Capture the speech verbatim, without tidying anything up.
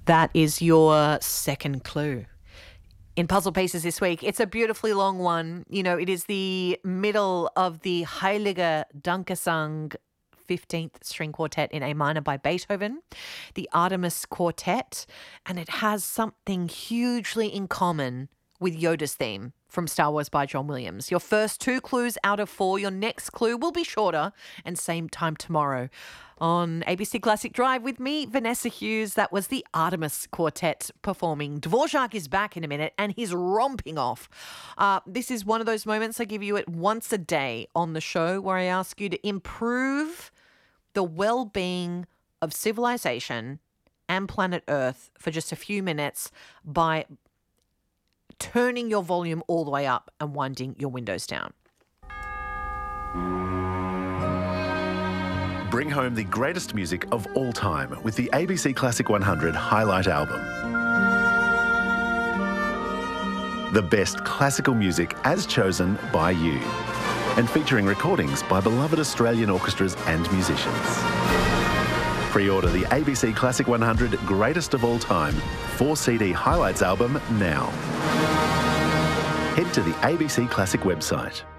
That is your second clue. In Puzzle Pieces this week, it's a beautifully long one. You know, it is the middle of the Heilige Dankesang fifteenth string quartet in A minor by Beethoven, the Artemis Quartet, and it has something hugely in common with Yoda's theme from Star Wars by John Williams. Your first two clues out of four. Your next clue will be shorter and same time tomorrow. On A B C Classic Drive with me, Vanessa Hughes, that was the Artemis Quartet performing. Dvorak is back in a minute and he's romping off. Uh, this is one of those moments I give you it once a day on the show where I ask you to improve the well-being of civilization and planet Earth for just a few minutes by turning your volume all the way up and winding your windows down. Bring home the greatest music of all time with the A B C Classic one hundred Highlight Album. The best classical music as chosen by you, and featuring recordings by beloved Australian orchestras and musicians. Pre-order the A B C Classic one hundred Greatest of All Time four C D Highlights album now. Head to the A B C Classic website.